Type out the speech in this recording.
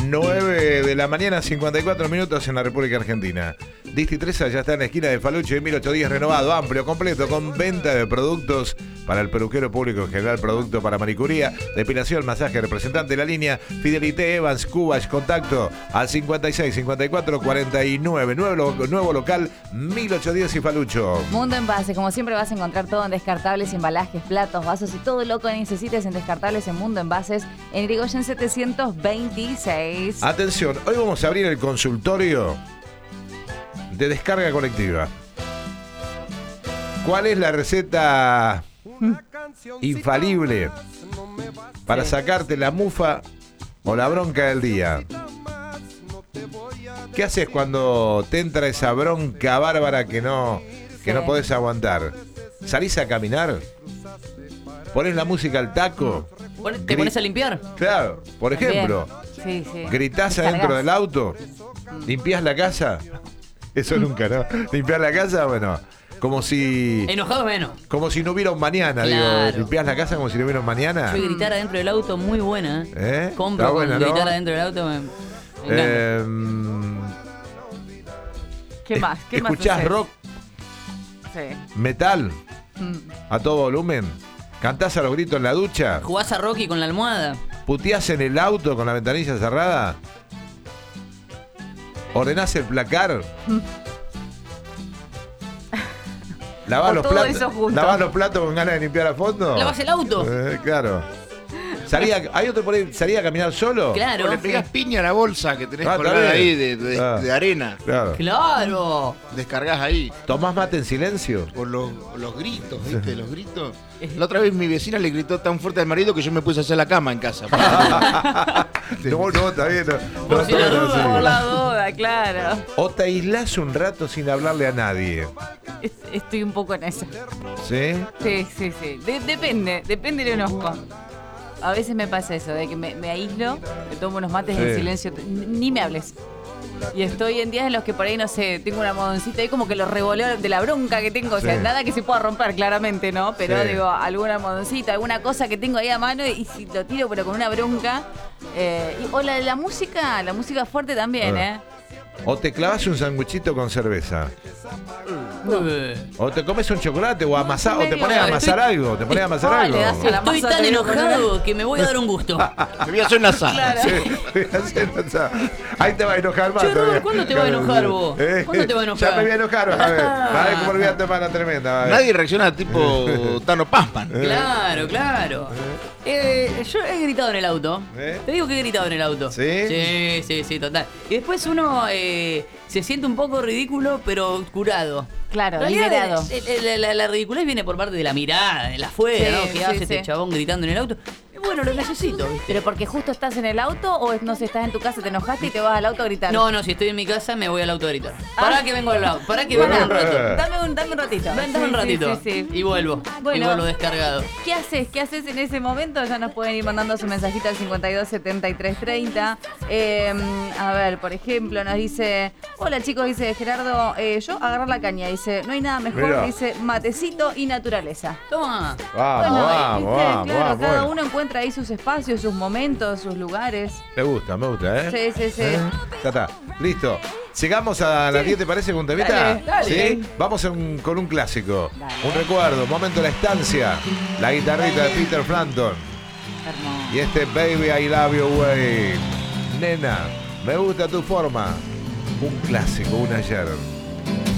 9 de la mañana, 54 minutos en la República Argentina. Disti3 ya está en la esquina de Falucho y 1810, renovado, amplio, completo, con venta de productos para el peluquero público en general, producto para manicuría, depilación, masaje, representante de la línea, Fidelité, Evans, Cubas, contacto al 56 54 49, nuevo local, 1810 y Falucho. Mundo Envase, como siempre vas a encontrar todo en descartables, embalajes, platos, vasos y todo lo que necesites en descartables en Mundo Envases, en Irigoyen 726. Atención, hoy vamos a abrir el consultorio de descarga colectiva. ¿Cuál es la receta infalible para sacarte la mufa o la bronca del día? ¿Qué haces cuando te entra esa bronca bárbara que no podés aguantar? ¿Salís a caminar? ¿Ponés la música al taco? ¿Te pones a limpiar? Claro, por ejemplo. Sí. ¿Gritás adentro del auto? ¿Limpiás la casa? Eso nunca, ¿no? ¿Limpiar la casa? Bueno, como si... Enojado menos. Como si no hubiera un mañana, claro. Digo. ¿Limpiás la casa como si no hubiera un mañana? Yo gritar adentro del auto, muy buena. Compro Está buena, con gritar ¿no? adentro del auto, me ¿Qué más? ¿Qué más ¿Escuchás haces? rock? Sí. ¿Metal? ¿A todo volumen? ¿Cantás a los gritos en la ducha? ¿Jugás a Rocky con la almohada? ¿Puteás en el auto con la ventanilla cerrada? ¿Ordenás el placar? ¿Lavás los platos con ganas de limpiar a fondo? ¿Lavás el auto? Claro. ¿Hay otro por ahí? ¿Salía a caminar solo? Claro. O le pegás piña a la bolsa que tenés Ah, colgada está ahí bien. de arena. Claro. ¡Claro! Descargás ahí. ¿Tomás mate en silencio? Por los gritos, ¿viste? Los gritos. La otra vez mi vecina le gritó tan fuerte al marido que yo me puse a hacer la cama en casa. No, está bien. Por si la duda, Por la duda, claro. O te aislás un rato sin hablarle a nadie. Estoy un poco en eso. ¿Sí? Sí. Depende de enojo. A veces me pasa eso, de que me aíslo, me tomo unos mates en silencio, ni me hables. Y estoy en días en los que por ahí, no sé, tengo una modoncita ahí como que lo revoleo de la bronca que tengo. O sea, nada que se pueda romper, claramente, ¿no? Pero digo, alguna modoncita, alguna cosa que tengo ahí a mano y si lo tiro, pero con una bronca. O la música fuerte también, ¿eh? O te clavas un sanguchito con cerveza. O te comes un chocolate o amasás, o te pones a amasar algo. Te pones a amasar algo. Le das a la Estoy masa, tan te digo, enojado que me voy a dar un gusto. Me voy a hacer una sala. Claro. Ahí te va a enojar más. Che, todavía. ¿cuándo te va a enojar vos? ¿Cuándo te va a enojar? Ya me voy a enojar, a ver cómo le voy a tomar la tremenda. A ver. Nadie reacciona tipo Tano Pazman. Claro. Yo he gritado en el auto. Te digo que he gritado en el auto. ¿Sí? Sí, total. Y después uno se siente un poco ridículo, pero curado. Claro, En realidad, liberado. la ridiculez viene por parte de la mirada, de la afuera, ¿no? ¿Qué hace este chabón gritando en el auto? Y bueno, lo necesito, ¿viste? ¿Pero porque justo estás en el auto o no sé, estás en tu casa, te enojaste y te vas al auto a gritar? No, si estoy en mi casa me voy al auto a gritar. Pará que vengo al auto, pará que vengo un rato. Dame un ratito. Dame un ratito. Sí. Y vuelvo. Bueno. Y vuelvo descargado. ¿Qué haces en ese momento? Ya nos pueden ir mandando su mensajito al 52 73 30. A ver, por ejemplo, nos dice: hola chicos, dice Gerardo, yo agarrar la caña. Dice, no hay nada mejor, Mirá. dice matecito y naturaleza. Toma. Vamos. Claro, cada uno encuentra ahí sus espacios, sus momentos, sus lugares. Me gusta, ¿eh? Sí. Ya está, listo. Llegamos a las 10, ¿te parece, con un temita? Dale. ¿Sí? Vamos con un clásico. Un recuerdo, momento de la estancia. La guitarrita de Peter Frampton. Hermoso. Y este Baby I Love You Way. Nena, me gusta tu forma. Un clásico, un ayer.